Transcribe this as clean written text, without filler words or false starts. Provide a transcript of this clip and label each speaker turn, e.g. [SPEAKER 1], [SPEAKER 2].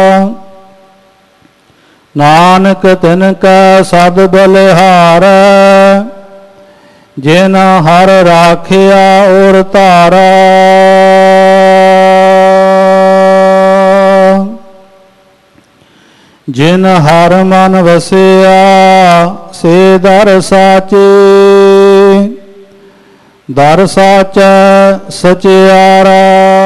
[SPEAKER 1] ਨਾਨਕ ਤਿਨ ਕੈ ਸਦ ਬਲਿਹਾਰੈ, ਜਿਨ ਹਰ ਰਾਖਿਆ ਔਰ ਧਾਰਾ। ਜਿਨ ਹਰ ਮਨ ਵਸਿਆ ਸੇ ਦਰ ਸਾਚੇ, ਦਰ ਸਾਚੈ ਸਚਿਆਰਾ।